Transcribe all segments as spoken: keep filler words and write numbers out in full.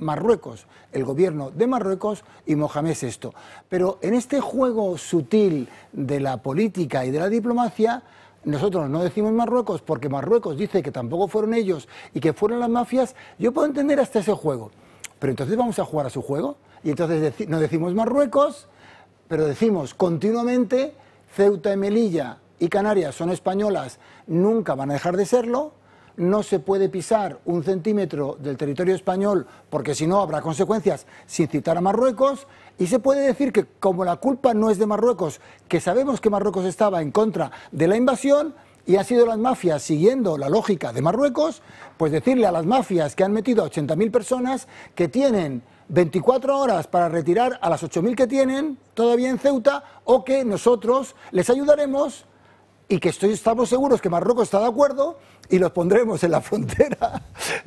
Marruecos, el gobierno de Marruecos y Mohamed sexto. Pero en este juego sutil de la política y de la diplomacia, nosotros no decimos Marruecos porque Marruecos dice que tampoco fueron ellos y que fueron las mafias. Yo puedo entender hasta ese juego, pero entonces vamos a jugar a su juego y entonces deci- no decimos Marruecos, pero decimos continuamente Ceuta y Melilla y Canarias son españolas, nunca van a dejar de serlo. No se puede pisar un centímetro del territorio español porque si no habrá consecuencias, sin citar a Marruecos, y se puede decir que como la culpa no es de Marruecos, que sabemos que Marruecos estaba en contra de la invasión y han sido las mafias siguiendo la lógica de Marruecos, pues decirle a las mafias que han metido a ochenta mil personas que tienen veinticuatro horas para retirar a las ocho mil que tienen todavía en Ceuta, o que nosotros les ayudaremos y que estoy, estamos seguros que Marruecos está de acuerdo y los pondremos en la frontera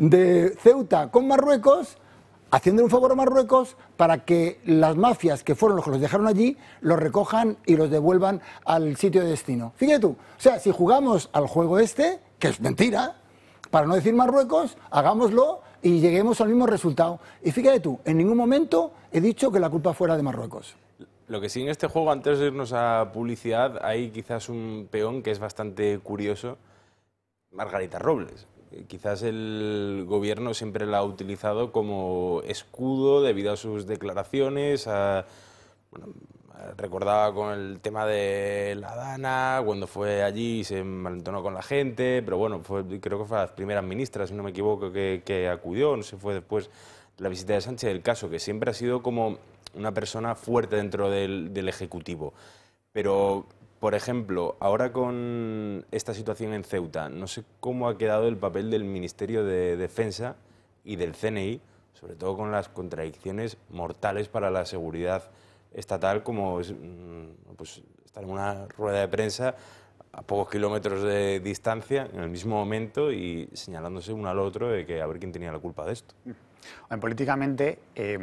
de Ceuta con Marruecos, haciendo un favor a Marruecos para que las mafias que fueron los que los dejaron allí los recojan y los devuelvan al sitio de destino. Fíjate tú, o sea, si jugamos al juego este, que es mentira, para no decir Marruecos, hagámoslo y lleguemos al mismo resultado. Y fíjate tú, en ningún momento he dicho que la culpa fuera de Marruecos. Lo que sí en este juego, antes de irnos a publicidad, hay quizás un peón que es bastante curioso, Margarita Robles. Quizás el gobierno siempre la ha utilizado como escudo debido a sus declaraciones, a, bueno, recordaba con el tema de la Dana, cuando fue allí se malentonó con la gente, pero bueno, fue, creo que fue las primeras ministras, si no me equivoco, que, que acudió, no sé, fue después de la visita de Sánchez. El caso que siempre ha sido como una persona fuerte dentro del, del Ejecutivo. Pero, por ejemplo, ahora con esta situación en Ceuta, no sé cómo ha quedado el papel del Ministerio de Defensa y del C N I, sobre todo con las contradicciones mortales para la seguridad estatal, como es, pues, estar en una rueda de prensa a pocos kilómetros de distancia, en el mismo momento, y señalándose uno al otro de que a ver quién tenía la culpa de esto. Bueno, políticamente, eh,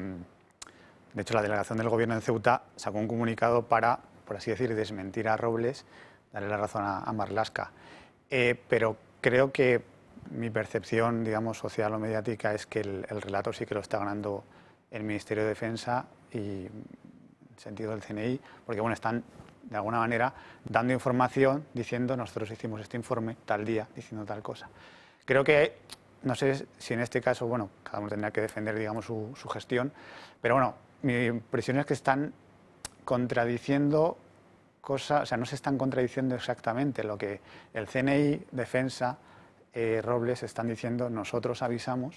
de hecho, la delegación del gobierno en Ceuta sacó un comunicado para, por así decir, desmentir a Robles, darle la razón a, a Marlaska. Eh, pero creo que mi percepción, digamos, social o mediática es que el, el relato sí que lo está ganando el Ministerio de Defensa y en sentido del C N I, porque bueno, están de alguna manera dando información diciendo nosotros hicimos este informe tal día, diciendo tal cosa. Creo que, no sé si en este caso, bueno, cada uno tendrá que defender, digamos, su, su gestión, pero bueno, mi impresión es que están contradiciendo cosas, o sea, no se están contradiciendo exactamente lo que el C N I, Defensa, eh, Robles están diciendo, nosotros avisamos,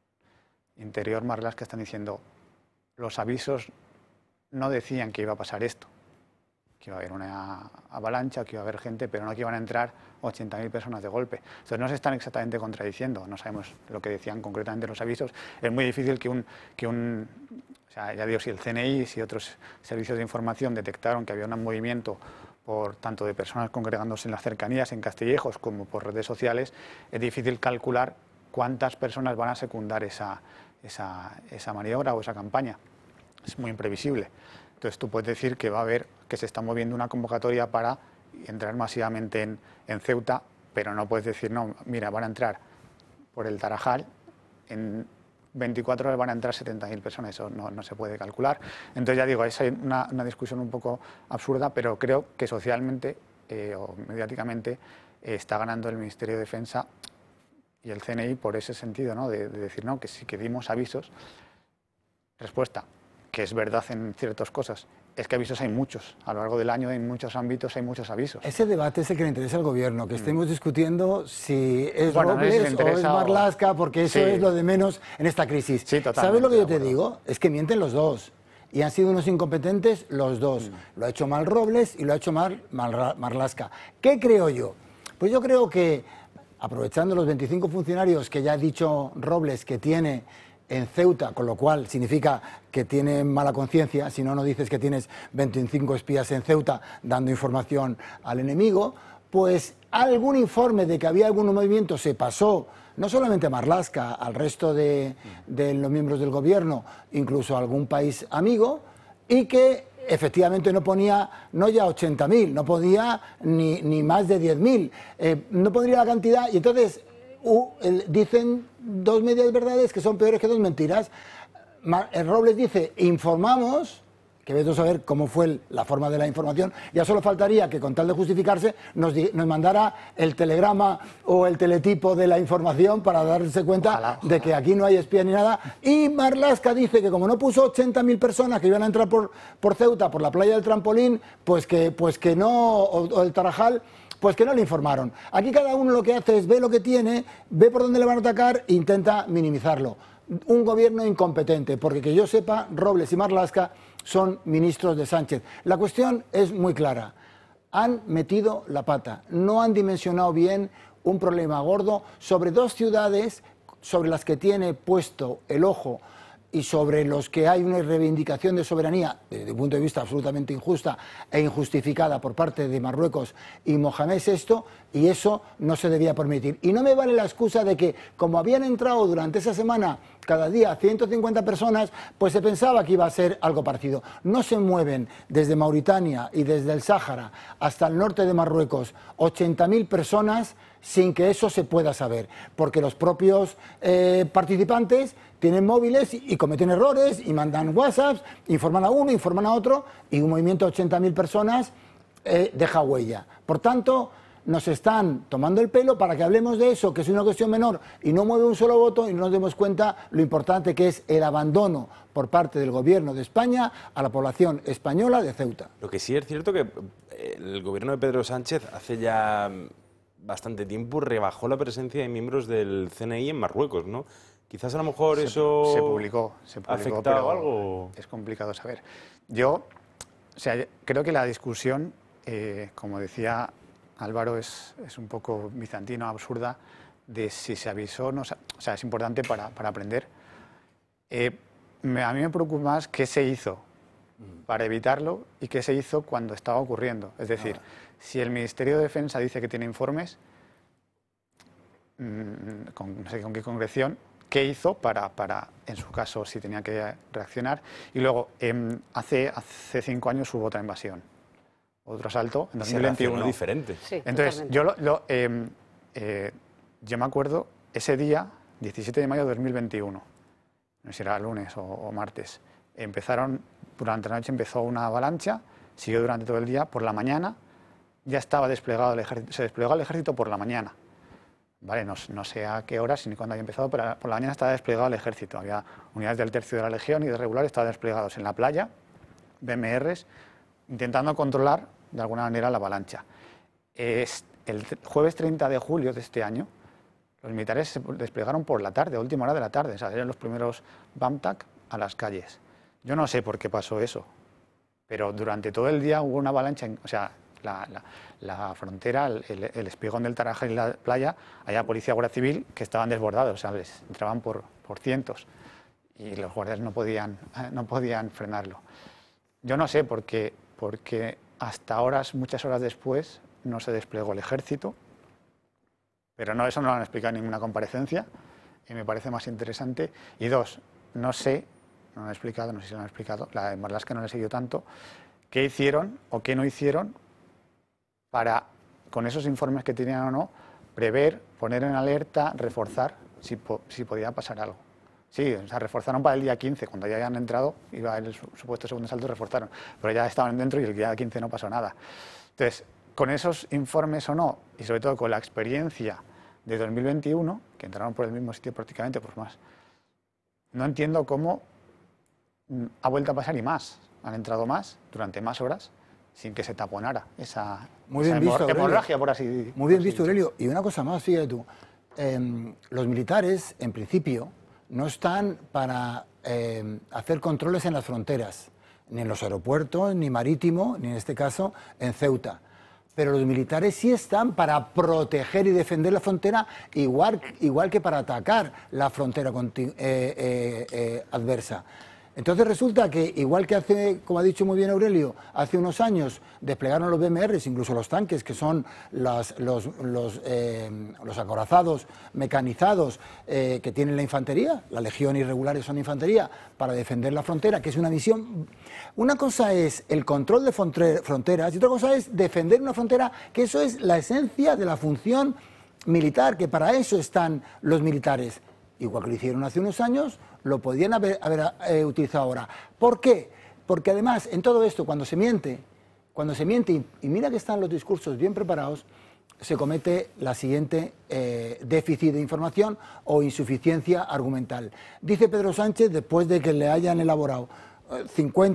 Interior, Marlaska están diciendo, los avisos no decían que iba a pasar esto, que iba a haber una avalancha, que iba a haber gente, pero no que iban a entrar ochenta mil personas de golpe. Entonces no se están exactamente contradiciendo, no sabemos lo que decían concretamente los avisos. Es muy difícil que un, que un o sea, ya digo, si el C N I, si otros servicios de información detectaron que había un movimiento por tanto de personas congregándose en las cercanías, en Castillejos, como por redes sociales, es difícil calcular cuántas personas van a secundar esa, esa, esa maniobra o esa campaña. Es muy imprevisible. Entonces tú puedes decir que va a haber, que se está moviendo una convocatoria para entrar masivamente en, en Ceuta, pero no puedes decir, no, mira, van a entrar por el Tarajal, en veinticuatro horas van a entrar setenta mil personas, eso no, no se puede calcular. Entonces ya digo, es una, una discusión un poco absurda, pero creo que socialmente eh, o mediáticamente eh, está ganando el Ministerio de Defensa y el C N I por ese sentido, ¿no? de, de decir, no, que sí que dimos avisos. Respuesta, que es verdad en ciertas cosas, es que avisos hay muchos. A lo largo del año, en muchos ámbitos, hay muchos avisos. Ese debate es el que le interesa al gobierno, que estemos mm. discutiendo si es bueno, Robles no sé si o es Marlaska, porque eso sí. es lo de menos en esta crisis. Sí, ¿Sabes lo que yo te digo? Es que mienten los dos. Y han sido unos incompetentes los dos. Mm. Lo ha hecho mal Robles y lo ha hecho mal, mal Marlaska. ¿Qué creo yo? Pues yo creo que, aprovechando los veinticinco funcionarios que ya ha dicho Robles que tiene en Ceuta, con lo cual significa que tiene mala conciencia, si no, no dices que tienes veinticinco espías en Ceuta dando información al enemigo, pues algún informe de que había algún movimiento se pasó, no solamente a Marlaska, al resto de, de los miembros del gobierno, incluso a algún país amigo, y que efectivamente no ponía, no ya ochenta mil, no podía ni, ni más de diez mil, eh, no pondría la cantidad, y entonces uh, el, dicen dos medias verdades que son peores que dos mentiras. Robles dice, informamos, que vete a saber cómo fue el, la forma de la información, ya solo faltaría que con tal de justificarse nos, di, nos mandara el telegrama o el teletipo de la información para darse cuenta ojalá, ojalá. de que aquí no hay espía ni nada. Y Marlaska dice que como no puso ochenta mil personas que iban a entrar por, por Ceuta, por la playa del Trampolín, pues que, pues que no, o, o el Tarajal, pues que no le informaron. Aquí cada uno lo que hace es ve lo que tiene, ve por dónde le van a atacar e intenta minimizarlo. Un gobierno incompetente, porque que yo sepa, Robles y Marlaska son ministros de Sánchez. La cuestión es muy clara. Han metido la pata, no han dimensionado bien un problema gordo sobre dos ciudades sobre las que tiene puesto el ojo y sobre los que hay una reivindicación de soberanía, desde un punto de vista absolutamente injusta e injustificada por parte de Marruecos y Mohamed sexto, y eso no se debía permitir. Y no me vale la excusa de que, como habían entrado durante esa semana cada día ciento cincuenta personas, pues se pensaba que iba a ser algo parecido. No se mueven desde Mauritania y desde el Sáhara hasta el norte de Marruecos ochenta mil personas sin que eso se pueda saber, porque los propios eh, participantes tienen móviles y, y cometen errores y mandan WhatsApps, informan a uno, informan a otro, y un movimiento de ochenta mil personas eh, deja huella. Por tanto, nos están tomando el pelo para que hablemos de eso, que es una cuestión menor y no mueve un solo voto, y no nos demos cuenta lo importante que es el abandono por parte del gobierno de España a la población española de Ceuta. Lo que sí es cierto que el gobierno de Pedro Sánchez hace ya bastante tiempo rebajó la presencia de miembros del C N I en Marruecos, ¿no? Quizás a lo mejor se, eso se publicó, se publicó, afectado pero algo. Es complicado saber. Yo, o sea, creo que la discusión, eh, como decía Álvaro, es, es un poco bizantino, absurda, de si se avisó o no. O sea, es importante para, para aprender. Eh, me, a mí me preocupa más qué se hizo para evitarlo y qué se hizo cuando estaba ocurriendo. Es decir, ah. si el Ministerio de Defensa dice que tiene informes, mmm, con, no sé con qué concreción, qué hizo para, para, en su caso, si tenía que reaccionar. Y luego, eh, hace, hace cinco años hubo otra invasión. Otro asalto en dos mil veintiuno. Se diferente. Sí, Entonces, yo, lo, lo, eh, eh, yo me acuerdo ese día, diecisiete de mayo de dos mil veintiuno, no sé si era lunes o, o martes, empezaron, durante la noche empezó una avalancha, siguió durante todo el día, por la mañana ya estaba desplegado el ejército, se desplegó el ejército por la mañana. Vale, no, no sé a qué horas ni cuándo había empezado, pero por la mañana estaba desplegado el ejército. Había unidades del tercio de la Legión y de regular estaban desplegados en la playa, B M Rs, intentando controlar de alguna manera la avalancha. Es el jueves treinta de julio de este año, los militares se desplegaron por la tarde, a última hora de la tarde, salieron los primeros BAMTAC a las calles. Yo no sé por qué pasó eso, pero durante todo el día hubo una avalancha, en, o sea, la, la, la frontera, el, el, el espigón del Tarajal y la playa, había policía guardia civil que estaban desbordados, o sea, les entraban por, por cientos y los guardias no podían, no podían frenarlo. Yo no sé por qué, porque hasta horas, muchas horas después, no se desplegó el ejército, pero no, eso no lo han explicado en ninguna comparecencia y me parece más interesante. Y dos, no sé, no lo han explicado, no sé si lo han explicado, la de Marlaska no le he seguido tanto, qué hicieron o qué no hicieron para, con esos informes que tenían o no, prever, poner en alerta, reforzar si, po si podía pasar algo. Sí, o sea, reforzaron para el día quince, cuando ya habían entrado, iba el supuesto segundo asalto, reforzaron, pero ya estaban dentro y el día quince no pasó nada. Entonces, con esos informes o no, y sobre todo con la experiencia de dos mil veintiuno, que entraron por el mismo sitio prácticamente, pues más, no entiendo cómo ha vuelto a pasar y más, han entrado más, durante más horas, sin que se taponara esa, Muy bien esa visto, hemorragia, por así decirlo. Muy bien visto, Aurelio. Y una cosa más, fíjate tú, eh, los militares, en principio, no están para eh, hacer controles en las fronteras, ni en los aeropuertos, ni marítimo, ni en este caso en Ceuta. Pero los militares sí están para proteger y defender la frontera, igual, igual que para atacar la frontera eh, eh, eh, adversa. Entonces resulta que, igual que hace, como ha dicho muy bien Aurelio, hace unos años desplegaron los B M Rs, incluso los tanques, que son las, los, los, eh, los acorazados mecanizados eh, que tienen la infantería, la Legión irregulares son infantería, para defender la frontera, que es una misión. Una cosa es el control de fronteras y otra cosa es defender una frontera, que eso es la esencia de la función militar, que para eso están los militares. Igual que lo hicieron hace unos años lo podían haber, haber eh, utilizado ahora. ¿Por qué? Porque además, en todo esto, cuando se miente, cuando se miente, y, y mira que están los discursos bien preparados, se comete la siguiente eh, déficit de información o insuficiencia argumental. Dice Pedro Sánchez, después de que le hayan elaborado eh, cincuenta